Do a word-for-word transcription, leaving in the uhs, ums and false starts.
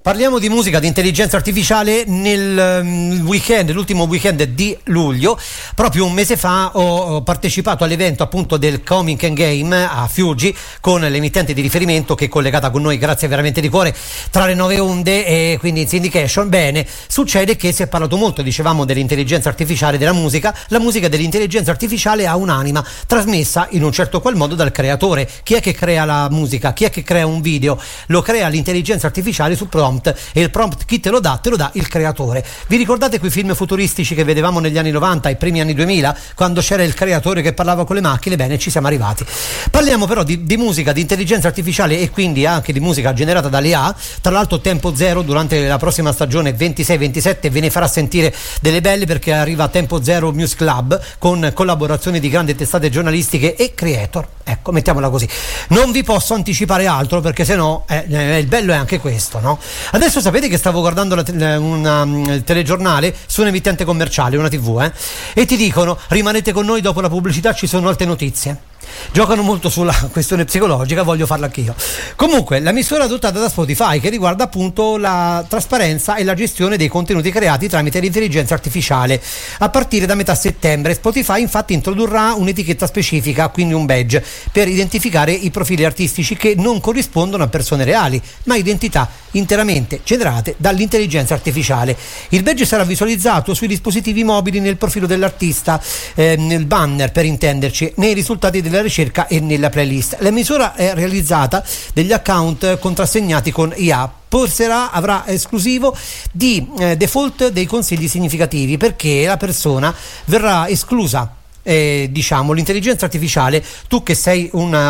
Parliamo di musica, di intelligenza artificiale. Nel um, weekend, l'ultimo weekend di luglio, proprio un mese fa, ho partecipato all'evento appunto del Coming and Game a Fiuggi con l'emittente di riferimento che è collegata con noi, grazie veramente di cuore, tra le nove onde e quindi in syndication. Bene, succede che si è parlato molto, dicevamo, dell'intelligenza artificiale della musica. La musica dell'intelligenza artificiale ha un'anima trasmessa in un certo qual modo dal creatore. Chi è che crea la musica? Chi è che crea un video? Lo crea l'intelligenza artificiale su prompt, e il prompt chi te lo dà? Te lo dà il creatore. Vi ricordate quei film futuristici che vedevamo negli anni novanta, ai primi anni duemila, quando c'era il creatore che parlava con le macchine? Bene, ci siamo arrivati. Parliamo però di, di musica, di intelligenza artificiale e quindi anche di musica generata dalle A I. Tra l'altro Tempo Zero durante la prossima stagione ventisei ventisette ve ne farà sentire delle belle, perché arriva Tempo Zero Music Club con collaborazioni di grandi testate giornalistiche e creator. Ecco, mettiamola così. Non vi posso anticipare altro perché sennò eh, eh, il bello è anche questo, no? Adesso sapete che stavo guardando la te- una, um, il telegiornale su un emittente commerciale, una tivù, eh? E ti dicono: rimanete con noi, dopo la pubblicità ci sono altre notizie. Giocano molto sulla questione psicologica, voglio farla anch'io. Comunque, la misura adottata da Spotify che riguarda appunto la trasparenza e la gestione dei contenuti creati tramite l'intelligenza artificiale. A partire da metà settembre Spotify infatti introdurrà un'etichetta specifica, quindi un badge, per identificare i profili artistici che non corrispondono a persone reali, ma identità interamente generate dall'intelligenza artificiale. Il badge sarà visualizzato sui dispositivi mobili nel profilo dell'artista, eh, nel banner per intenderci, nei risultati della ricerca e nella playlist. La misura è realizzata degli account contrassegnati con I A. Porserà avrà esclusivo di eh, default dei consigli significativi, perché la persona verrà esclusa. Eh, diciamo l'intelligenza artificiale, tu che sei un